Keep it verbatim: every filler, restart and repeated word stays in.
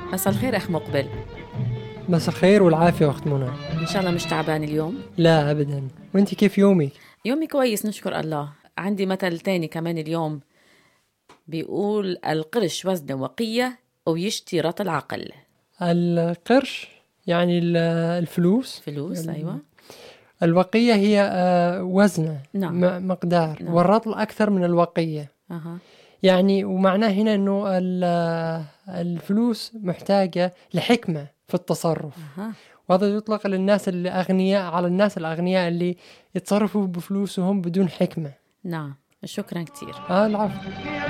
مساء الخير أخ مقبل. مساء الخير والعافية أخت منى. إن شاء الله مش تعبان اليوم؟ لا أبدا. وأنت كيف يومك؟ يومي كويس نشكر الله. عندي مثل تاني كمان اليوم بيقول القرش وزن وقية ويشترط العقل. القرش يعني الفلوس. فلوس ال- أيوة. الوقية هي آه، وزنة. نعم. م- مقدار. نعم. والرطل أكثر من الوقية. أها. يعني ومعناه هنا أنه ال- الفلوس محتاجة لحكمة في التصرف. أها. وهذا يطلق للناس اللي أغنياء على الناس الأغنياء اللي يتصرفوا بفلوسهم بدون حكمة. نعم، شكرا كتير. آه العفو.